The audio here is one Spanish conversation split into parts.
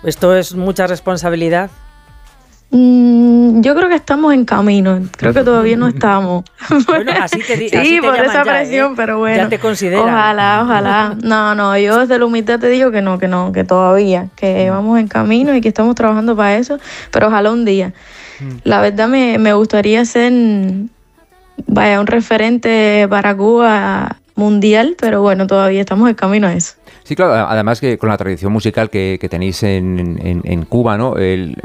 ¿Esto es mucha responsabilidad? Yo creo que estamos en camino, creo que todavía no estamos. Bueno, así te sí, así te por esa presión, pero bueno. Ya te consideran. Ojalá. No, yo desde la humildad te digo que todavía, que vamos en camino y que estamos trabajando para eso, pero ojalá un día. La verdad me gustaría ser, un referente para Cuba mundial, pero bueno, todavía estamos en camino a eso. Sí, claro, además que con la tradición musical que tenéis en Cuba, ¿no?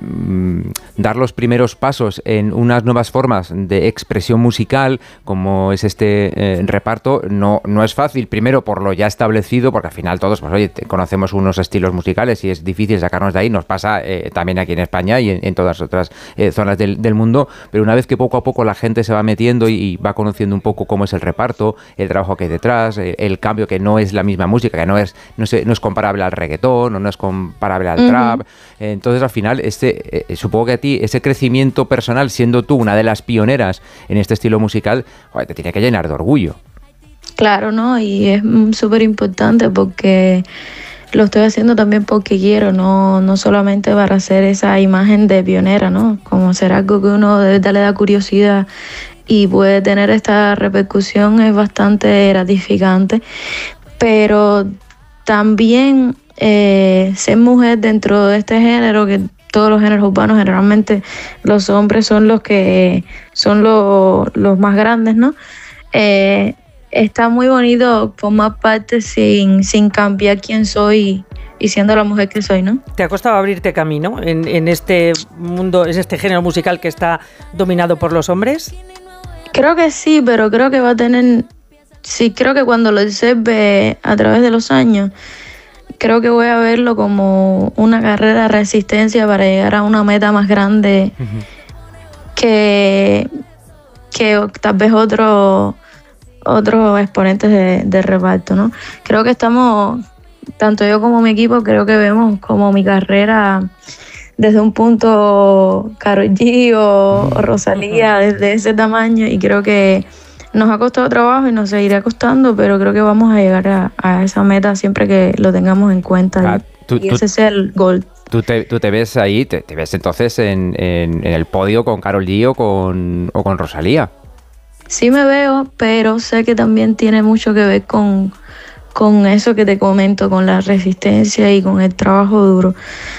Dar los primeros pasos en unas nuevas formas de expresión musical, como es este reparto, no es fácil. Primero, por lo ya establecido, porque al final todos, pues oye, conocemos unos estilos musicales y es difícil sacarnos de ahí. Nos pasa también aquí en España y en todas las otras zonas del mundo. Pero una vez que poco a poco la gente se va metiendo y va conociendo un poco cómo es el reparto, el trabajo que hay detrás, el cambio, que no es la misma música, que no es comparable al reggaetón o no es comparable al trap. Entonces, al final, supongo que a ti ese crecimiento personal, siendo tú una de las pioneras en este estilo musical, joder, te tiene que llenar de orgullo. Claro, ¿no? Y es súper importante porque lo estoy haciendo también porque quiero, no solamente para hacer esa imagen de pionera, ¿no? Como ser algo que uno de verdad le da curiosidad y puede tener esta repercusión, es bastante gratificante. Pero también ser mujer dentro de este género, que todos los géneros urbanos generalmente los hombres son los que son los más grandes, ¿no? Está muy bonito formar parte sin cambiar quién soy y siendo la mujer que soy, ¿no? ¿Te ha costado abrirte camino en este mundo, en este género musical que está dominado por los hombres? Creo que sí, pero creo que va a tener... Sí, creo que cuando lo observe a través de los años, creo que voy a verlo como una carrera de resistencia para llegar a una meta más grande que tal vez otros exponentes de reparto, ¿no? Creo que estamos, tanto yo como mi equipo, creo que vemos como mi carrera desde un punto Karol G o Rosalía, desde ese tamaño, y creo que nos ha costado trabajo y nos seguirá costando, pero creo que vamos a llegar a esa meta siempre que lo tengamos en cuenta. Y ese sea el gol. ¿Tú te ves ahí, te ves entonces en el podio con Karol G o con Rosalía? Sí me veo, pero sé que también tiene mucho que ver con eso que te comento, con la resistencia y con el trabajo duro.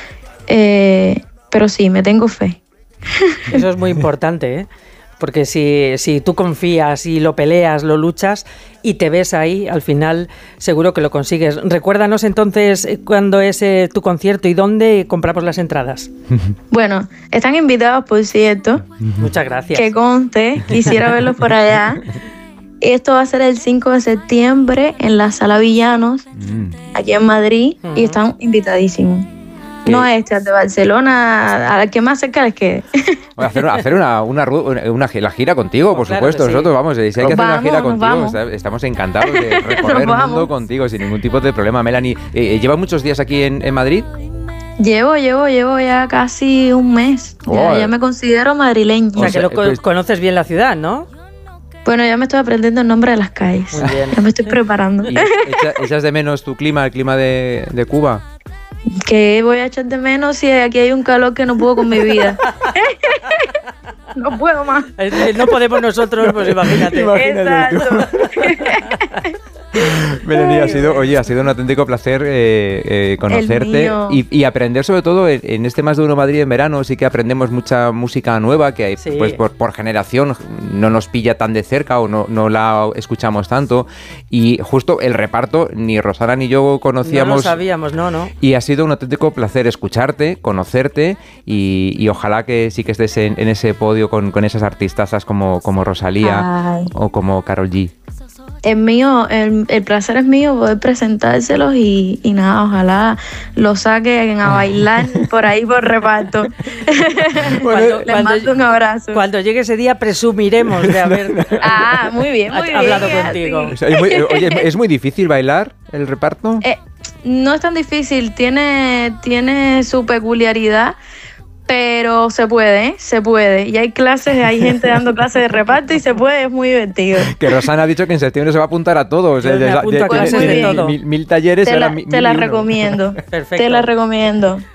Pero sí, me tengo fe. Eso es muy importante, ¿eh? Porque si tú confías y lo peleas, lo luchas y te ves ahí, al final seguro que lo consigues. Recuérdanos entonces cuándo es tu concierto y dónde compramos las entradas. Bueno, están invitados, por cierto. Muchas gracias. Que conste, quisiera verlos por allá. Esto va a ser el 5 de septiembre en la Sala Villanos, aquí en Madrid, y están invitadísimos. No es de Barcelona, a la que más cerca les quede. Hacer la gira contigo, por supuesto. Sí. Nosotros vamos, si hay que hacer una gira contigo, estamos encantados de recorrer el mundo contigo sin ningún tipo de problema. Melanie, ¿llevas muchos días aquí en Madrid? Llevo ya casi un mes. Ya me considero madrileña. O sea, que conoces bien la ciudad, ¿no? Bueno, ya me estoy aprendiendo el nombre de las calles. Muy bien. Ya me estoy preparando. ¿Echas de menos tu clima, el clima de Cuba? Que voy a echar de menos si aquí hay un calor que no puedo con mi vida. No puedo más. No podemos nosotros, pues imagínate. Exacto. Melanie, ha sido un auténtico placer conocerte y aprender, sobre todo en este Más de Uno Madrid en verano. Sí que aprendemos mucha música nueva que pues por generación no nos pilla tan de cerca o no la escuchamos tanto, y justo el reparto ni Rosana ni yo conocíamos. No lo sabíamos, no. Y ha sido un auténtico placer escucharte, conocerte y ojalá que sí que estés en ese podio con esas artistazas como Rosalía o como Karol G. El placer es mío poder presentárselos y nada, ojalá lo saquen a bailar por ahí por reparto. Les mando un abrazo. Cuando llegue ese día presumiremos de haber muy bien, hablado contigo. Oye, ¿es muy difícil bailar el reparto? No es tan difícil, tiene su peculiaridad. Pero se puede. Y hay gente dando clases de reparto y se puede, es muy divertido. Que Rosana ha dicho que en septiembre se va a apuntar a todos. Me apunto a clases de todo. 1000 talleres. Te la recomiendo. Perfecto. Te la recomiendo.